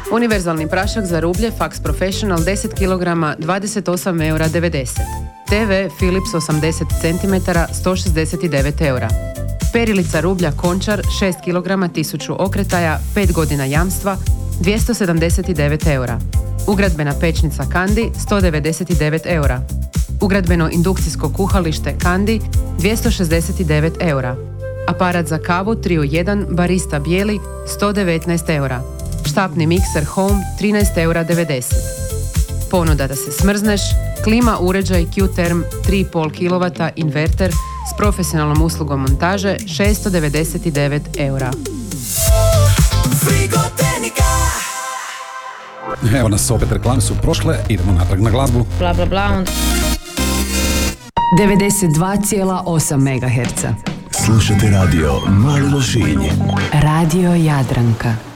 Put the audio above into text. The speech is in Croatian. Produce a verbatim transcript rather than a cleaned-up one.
Univerzalni prašak za rublje Fax Professional deset kilograma dvadeset osam eura devedeset. T V Philips osamdeset centimetara sto šezdeset devet eura. Perilica rublja Končar šest kilograma tisuću okretaja, pet godina jamstva, dvjesto sedamdeset devet eura. Ugradbena pečnica Kandi sto devedeset devet eura. Ugradbeno indukcijsko kuhalište Kandi dvjesto šezdeset devet eura. Aparat za kavu tri u jedan Barista bijeli sto devetnaest eura. Štapni mikser Home trinaest eura devedeset. Ponuda da se smrzneš, klima uređaj Q-Term tri i pol kilovata inverter s profesionalnom uslugom montaže šesto devedeset devet eura. Evo nas opet, reklame su prošle, idemo natrag na glazbu. Bla bla bla. devedeset dva zarez osam megaherca. Slušate radio Mali Lošinj. Radio Jadranka.